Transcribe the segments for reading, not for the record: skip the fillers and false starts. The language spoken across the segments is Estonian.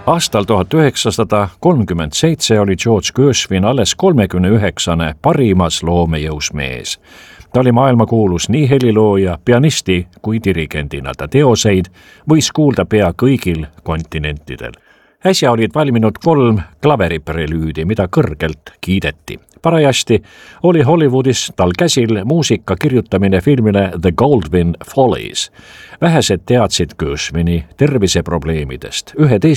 Aastal 1937 oli George Gershwin alles 39. parimas loomejõus mees. Ta oli maailmakuulus nii helilooja, pianisti kui dirigendina. Ta teoseid võis kuulda pea kõigil kontinentidel. Äsja olid valminud 3 klaveriprelüüdi, mida kõrgelt kiideti. Parajasti oli Hollywoodis tal käsil muusika kirjutamine filmile The Goldwyn Follies. Vähesed teadsid Gershwini terviseprobleemidest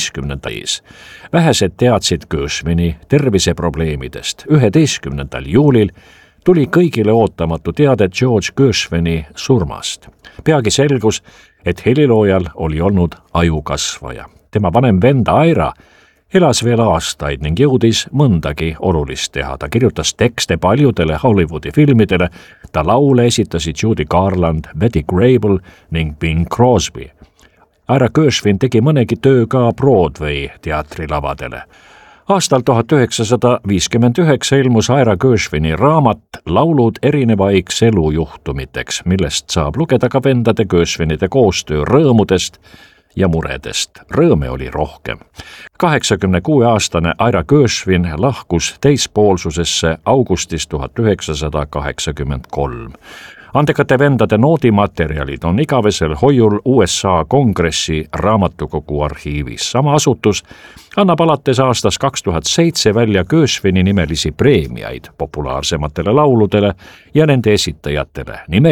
11. juulil tuli kõigile ootamatu teade George Gershwini surmast. Peagi selgus, et heliloojal oli olnud ajukasvaja. Tema vanem vend Ira elas veel aastaid ning jõudis mõndagi olulist teha. Ta kirjutas tekste paljudele Hollywoodi filmidele. Ta laule esitasid Judy Garland, Betty Grable ning Bing Crosby. Ira Gershwin tegi mõnegi töö ka Broadway teatrilavadele. Aastal 1959 ilmus Ira Gershwini raamat Laulud erinevaiks elujuhtumiteks, millest saab lugeda ka vendade Gershwinide koostöö rõõmudest ja muredest. Rõõme oli rohkem. 86-aastane Ira Gershwin lahkus teispoolsusesse augustis 1983. Andekate vendade noodimaterjalid on igavesel hoiul USA Kongressi raamatukogu arhiivis. Sama asutus annab alates aastast 2007 välja Gershwini nimelisi preemiaid populaarsematele lauludele ja nende esitajatele.